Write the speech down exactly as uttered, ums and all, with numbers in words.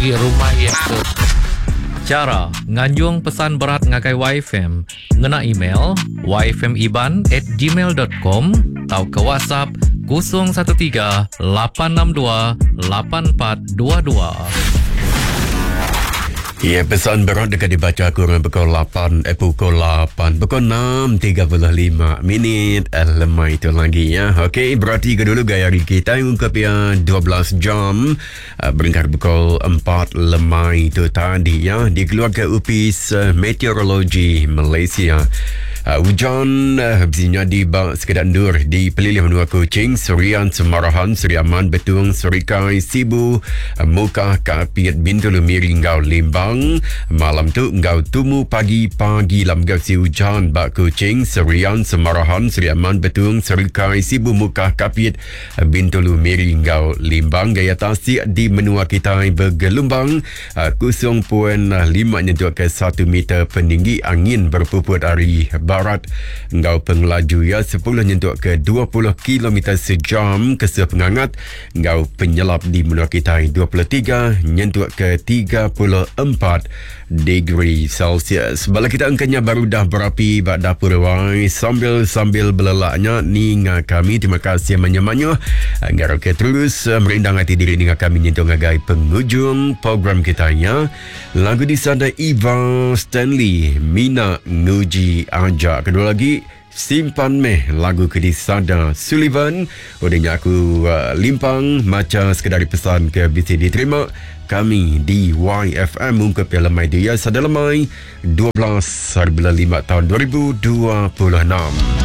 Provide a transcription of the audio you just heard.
di rumah yang ke. Cara nganjung pesan berat ngagai Y F M ngena email y f m iban at gmail dot com atau ke WhatsApp kosong satu tiga lapan enam dua lapan empat dua dua. Ya, pesan berat dekat dibaca kurang pukul lapan, eh, pukul lapan, pukul enam tiga puluh lima minit. Eh, lemah itu lagi ya. Okey, berarti ke dulu gaya kita ungkap ya dua belas jam. Uh, beringkat pukul empat lemah itu tadi ya. Dikeluarkan U P I S uh, Meteorologi Malaysia. Uh, hujan uh, jadi bak sekedar dur di Pelilih Menua Kuching, Surian, Semarahan, Seri Aman, Betung, Serikai, Sibu, uh, Mukah, Kapiat, Bintulu, Miring, Ngau, Limbang. Malam tu Ngau Tumu, pagi-pagi lam Ngau si hujan bak Kuching, Surian, Semarahan, Seri Aman, Betung, Serikai, Sibu, Mukah, Kapiat, uh, Bintulu, Miring, Ngau, Limbang. Gaya tasik di Menua kita bergelombang uh, kosong perpuluhan lima nyentuh ke satu meter peninggi, angin berpuput hari barat Ngau pengelaju ya sepuluh nyentuh ke dua puluh kilometer sejam. Kesah pengangat Ngau penyelap di Menua kita dua puluh tiga nyentuh ke tiga puluh empat degree Celsius. Bala kita angkanya baru dah berapi bak dapur wai sambil-sambil belelaknya ninga kami. Terima kasih banyak-banyak anggar ke terus merindang hati diri ninga kami nyentuh ngagai penghujung program kita ya. Lagu di sana Eva Stanley, Mina Nguji Aja. Kedua lagi Simpan Meh, lagu Kedisada Sullivan. Udahnya aku uh, limpang macam sekadar pesan ke B C diterima kami di Y F M ungkap yang lemai dia sada lemai dua belas hari bulan lima tahun dua ribu dua puluh enam.